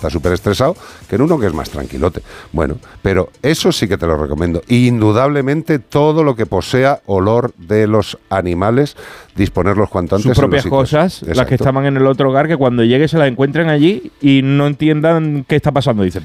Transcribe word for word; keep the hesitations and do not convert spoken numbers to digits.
está súper estresado, que en uno que es más tranquilote. Bueno, pero eso sí que te lo recomiendo. Indudablemente todo lo que posea olor de los animales, disponerlos cuanto antes. Sus propias cosas, Exacto. las que estaban en el otro hogar, que cuando llegue se las encuentren allí y no entiendan qué está pasando. Dicen,